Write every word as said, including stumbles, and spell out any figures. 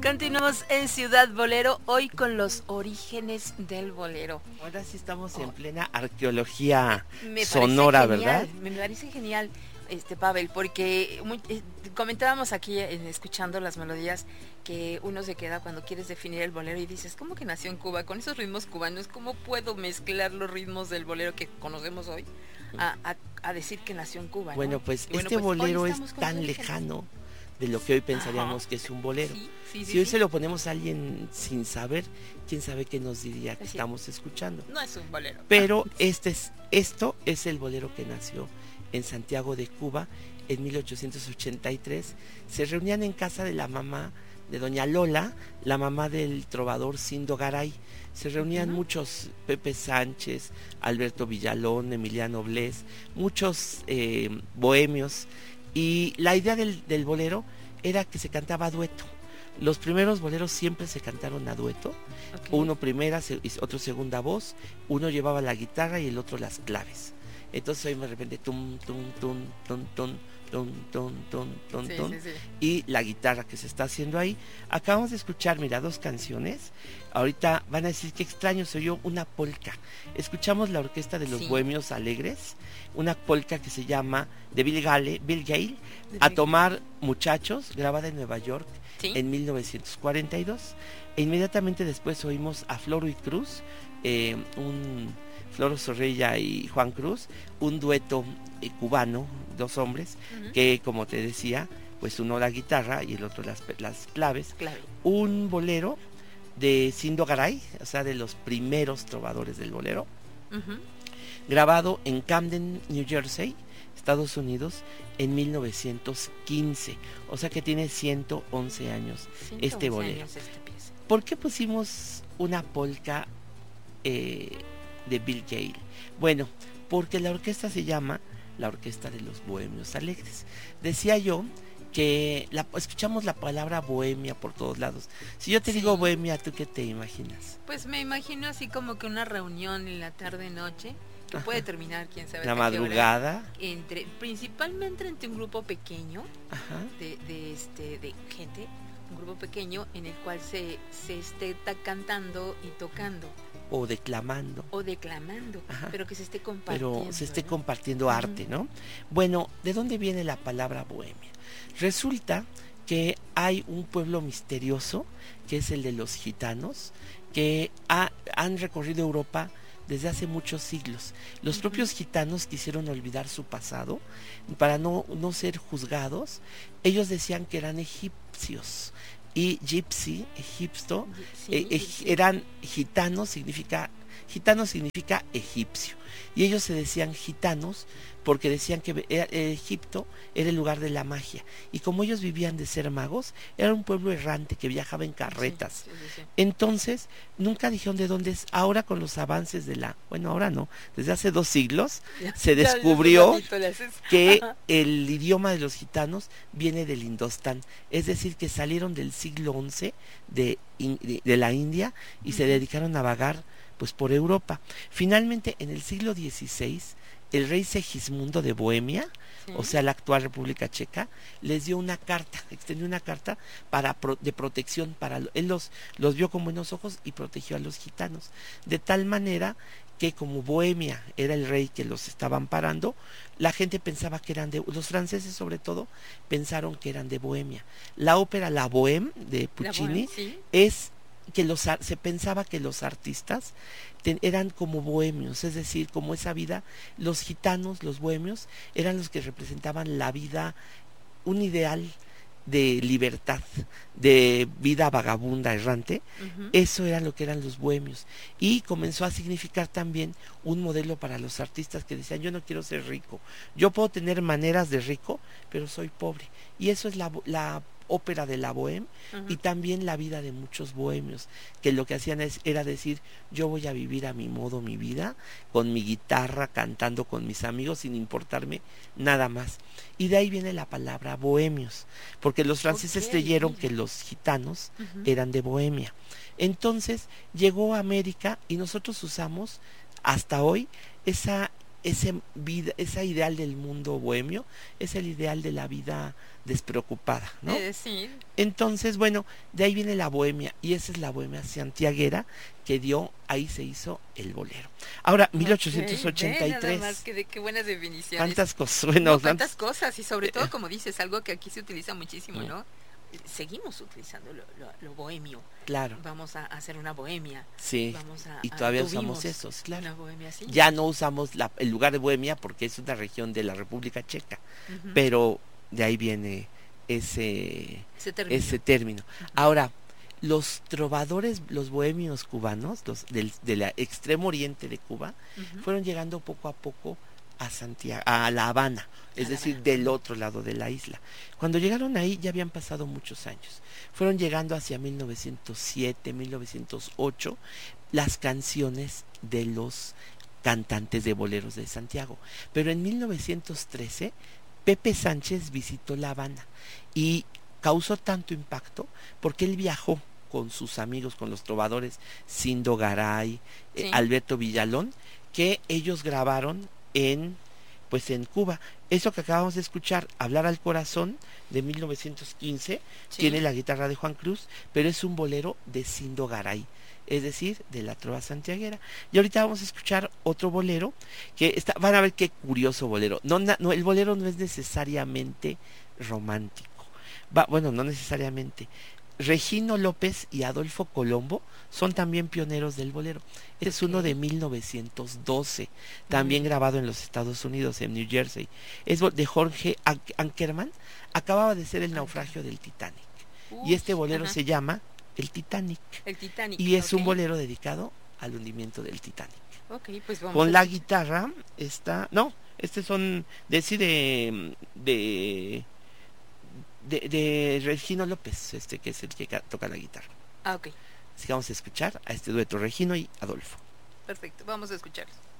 Continuamos en Ciudad Bolero, hoy con los orígenes del bolero. Ahora sí estamos oh. en plena arqueología me sonora, genial, ¿verdad? Me parece genial, este Pavel, porque muy, eh, comentábamos aquí eh, escuchando las melodías que uno se queda cuando quieres definir el bolero y dices, ¿cómo que nació en Cuba? Con esos ritmos cubanos, ¿cómo puedo mezclar los ritmos del bolero que conocemos hoy a, a, a decir que nació en Cuba? Bueno, ¿no? pues bueno, este pues, bolero es tan lejano de lo que hoy pensaríamos Ajá. que es un bolero. Sí, sí, si sí, hoy sí. se lo ponemos a alguien sin saber, quién sabe qué nos diría que sí. estamos escuchando. No es un bolero. Pero este es, esto es el bolero que nació en Santiago de Cuba en mil ochocientos ochenta y tres. Se reunían en casa de la mamá de doña Lola, la mamá del trovador Cindo Garay. Se reunían uh-huh. muchos, Pepe Sánchez, Alberto Villalón, Emiliano Blés, muchos eh, bohemios. Y la idea del, del bolero era que se cantaba a dueto. Los primeros boleros siempre se cantaron a dueto. Okay. Uno primera, otro segunda voz, uno llevaba la guitarra y el otro las claves. Entonces hoy de repente tum, tum, tum, tum, tum, tum, tum, tum, tum, sí, tum, sí, sí. y la guitarra que se está haciendo ahí. Acabamos de escuchar, mira, dos canciones. Ahorita van a decir qué extraño se oyó una polca. Escuchamos la orquesta de los sí. Bohemios Alegres, una polca que se llama de Bill Gale, Bill Gale, A tomar muchachos, grabada en Nueva York ¿Sí? en mil novecientos cuarenta y dos. E inmediatamente después oímos a Floro y Cruz, eh, un Floro Sorrella y Juan Cruz, un dueto eh, cubano, dos hombres, uh-huh. que como te decía, pues uno la guitarra y el otro las, las claves. Clave. Un bolero de Cindo Garay, o sea, de los primeros trovadores del bolero, uh-huh. grabado en Camden, New Jersey, Estados Unidos, en mil novecientos quince, o sea que tiene ciento once años este bolero. Años este ¿Por qué pusimos una polca eh, de Bill Gale? Bueno, porque la orquesta se llama la Orquesta de los Bohemios Alegres. Decía yo que la, escuchamos la palabra bohemia por todos lados. Si yo te sí. digo bohemia, ¿tú qué te imaginas? Pues me imagino así como que una reunión en la tarde-noche, que Ajá. puede terminar, quién sabe. La madrugada. Hora, entre, principalmente entre un grupo pequeño Ajá. de, de, este, de gente, un grupo pequeño en el cual se, se esté cantando y tocando. O declamando. O declamando, Ajá. pero que se esté compartiendo. Pero se esté ¿no? compartiendo arte, ¿no? Bueno, ¿de dónde viene la palabra bohemia? Resulta que hay un pueblo misterioso, que es el de los gitanos, que ha, han recorrido Europa desde hace muchos siglos. Los uh-huh. propios gitanos quisieron olvidar su pasado para no, no ser juzgados. Ellos decían que eran egipcios. Y gypsy, egipto, sí, eh, eh, eran gitanos, significa, gitano significa egipcio. Y ellos se decían gitanos porque decían que era, eh, Egipto era el lugar de la magia. Y como ellos vivían de ser magos, era un pueblo errante que viajaba en carretas. Sí, sí, sí, sí. Entonces, nunca dijeron de dónde es. Ahora con los avances de la, bueno, ahora no, desde hace dos siglos, ya, se descubrió que el idioma de los gitanos viene del Indostán. Es decir, que salieron del siglo once de, de, de la India y uh-huh. se dedicaron a vagar pues por Europa. Finalmente, en el siglo dieciséis, el rey Segismundo de Bohemia, sí. o sea, la actual República Checa, les dio una carta, extendió una carta para pro, de protección para él los, los vio con buenos ojos y protegió a los gitanos, de tal manera que como Bohemia era el rey que los estaba amparando, la gente pensaba que eran de, los franceses sobre todo, pensaron que eran de Bohemia. La ópera La Bohème de Puccini Bohème, ¿sí? es que los se pensaba que los artistas ten, eran como bohemios, es decir, como esa vida, los gitanos, los bohemios, eran los que representaban la vida, un ideal de libertad, de vida vagabunda, errante. Uh-huh. Eso era lo que eran los bohemios. Y comenzó a significar también un modelo para los artistas que decían, yo no quiero ser rico, yo puedo tener maneras de rico, pero soy pobre. Y eso es la, la ópera de la Bohème, uh-huh. y también la vida de muchos bohemios, que lo que hacían es, era decir, yo voy a vivir a mi modo mi vida, con mi guitarra, cantando con mis amigos, sin importarme nada más. Y de ahí viene la palabra bohemios, porque los franceses okay. creyeron que los gitanos uh-huh. eran de Bohemia. Entonces llegó a América y nosotros usamos hasta hoy esa ese vida, esa ideal del mundo bohemio es el ideal de la vida despreocupada, ¿no? Eh, sí. Entonces, bueno, de ahí viene la bohemia, y esa es la bohemia santiaguera que dio, ahí se hizo el bolero. Ahora, Ok, mil ochocientos ochenta y tres. ve nada más, que de qué buenas definiciones. ¿Cuántas cosas? Bueno, No, tantas- tantas cosas, y sobre todo, eh, como dices, algo que aquí se utiliza muchísimo, mm, ¿no? Seguimos utilizando lo, lo- lo bohemio. claro, Vamos a hacer una bohemia. sí, Vamos a, y a- todavía tuvimos usamos esos, claro. una bohemia así. Ya no usamos la- el lugar de Bohemia porque es una región de la República Checa, Ujú. pero de ahí viene ese, Se terminó. ese término. Ahora, los trovadores, los bohemios cubanos, los del, del extremo oriente de Cuba, Ujú. fueron llegando poco a poco a Santiago, a La Habana, es A La decir, Habana. del otro lado de la isla. Cuando llegaron ahí ya habían pasado muchos años. Fueron llegando hacia mil novecientos siete, mil novecientos ocho, las canciones de los cantantes de boleros de Santiago. Pero en mil novecientos trece, Pepe Sánchez visitó La Habana y causó tanto impacto porque él viajó con sus amigos, con los trovadores Cindo Garay, eh, Sí. Alberto Villalón, que ellos grabaron en, pues en Cuba. Eso que acabamos de escuchar, Hablar al Corazón, de mil novecientos quince, Sí. tiene la guitarra de Juan Cruz, pero es un bolero de Cindo Garay, es decir, de la trova santiaguera. Y ahorita vamos a escuchar otro bolero, que está, van a ver qué curioso bolero. No, na- no, el bolero no es necesariamente romántico. Va, bueno, no necesariamente. Regino López y Adolfo Colombo son también pioneros del bolero. Este es uno Ok. de mil novecientos doce, también Mm. grabado en los Estados Unidos, en New Jersey. Es bo- de Jorge Ank- Ankerman. Acababa de ser el naufragio del Titanic. Y Uy, este bolero ajá. se llama El Titanic. El Titanic. Y es un ok. bolero dedicado al hundimiento del Titanic. Ok, pues vamos Con a la escuchar. guitarra está... No, este son... De, sí, de, de, de, de Regino López, este que es el que ca- toca la guitarra. Ah, ok. Así que vamos a escuchar a este dueto, Regino y Adolfo. Perfecto. Vamos a escuchar.